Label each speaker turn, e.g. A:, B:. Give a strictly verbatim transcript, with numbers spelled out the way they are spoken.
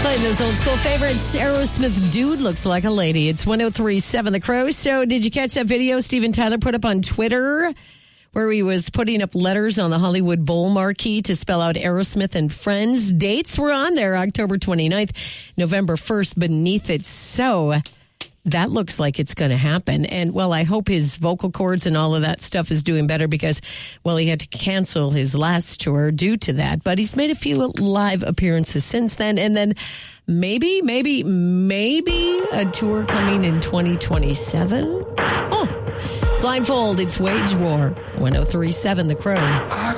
A: Playing those old school favorites. Aerosmith, Dude Looks Like a Lady. It's one oh three point seven The Crow. So did you catch that video Steven Tyler put up on Twitter where he was putting up letters on the Hollywood Bowl marquee to spell out Aerosmith and Friends? Dates were on there, October twenty-ninth, November first beneath it. So that looks like it's going to happen. And, well, I hope his vocal cords and all of that stuff is doing better because, well, he had to cancel his last tour due to that. But he's made a few live appearances since then. And then maybe, maybe, maybe a tour coming in twenty twenty-seven. Oh, Blindfold, it's Wage War. one oh three point seven The Crow.